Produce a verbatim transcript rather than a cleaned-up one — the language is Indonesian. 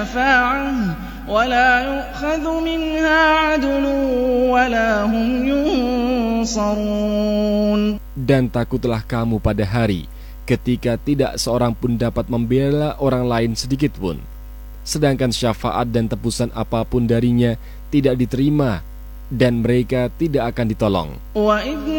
ولا يؤخذ منها عدل ولا هم ينصرون. Dan takutlah kamu pada hari ketika tidak seorang pun dapat membela orang lain sedikit pun, sedangkan syafaat dan tebusan apapun darinya tidak diterima dan mereka tidak akan ditolong.